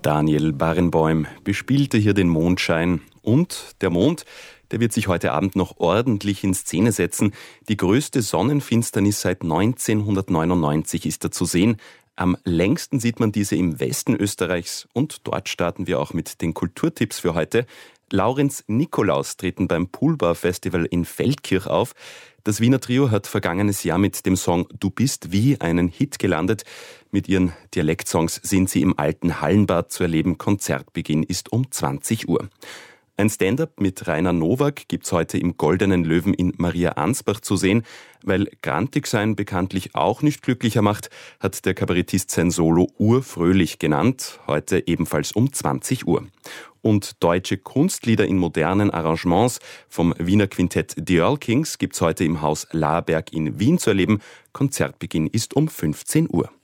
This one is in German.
Daniel Barenboim bespielte hier den Mondschein. Und der Mond, der wird sich heute Abend noch ordentlich in Szene setzen. Die größte Sonnenfinsternis seit 1999 ist da zu sehen. Am längsten sieht man diese im Westen Österreichs. Und dort starten wir auch mit den Kulturtipps für heute. Laurenz Nikolaus treten beim Poolbar-Festival in Feldkirch auf. Das Wiener Trio hat vergangenes Jahr mit dem Song Du bist wie einen Hit gelandet. Mit ihren Dialektsongs sind sie im alten Hallenbad zu erleben. Konzertbeginn ist um 20 Uhr. Ein Stand-up mit Rainer Nowak gibt's heute im Goldenen Löwen in Maria Ansbach zu sehen. Weil grantig sein bekanntlich auch nicht glücklicher macht, hat der Kabarettist sein Solo urfröhlich genannt. Heute ebenfalls um 20 Uhr. Und deutsche Kunstlieder in modernen Arrangements vom Wiener Quintett The Earl Kings gibt's heute im Haus Laerberg in Wien zu erleben. Konzertbeginn ist um 15 Uhr.